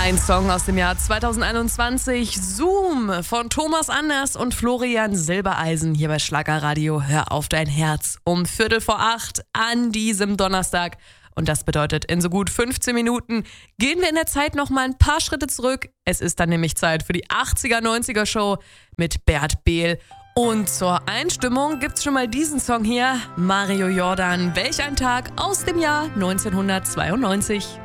Ein Song aus dem Jahr 2021, Zoom von Thomas Anders und Florian Silbereisen hier bei Schlagerradio. Hör auf dein Herz um 7:45 an diesem Donnerstag. Und das bedeutet, in so gut 15 Minuten gehen wir in der Zeit noch mal ein paar Schritte zurück. Es ist dann nämlich Zeit für die 80er-90er Show mit Bert Behl. Und zur Einstimmung gibt's schon mal diesen Song hier, Mario Jordan, Welch ein Tag aus dem Jahr 1992.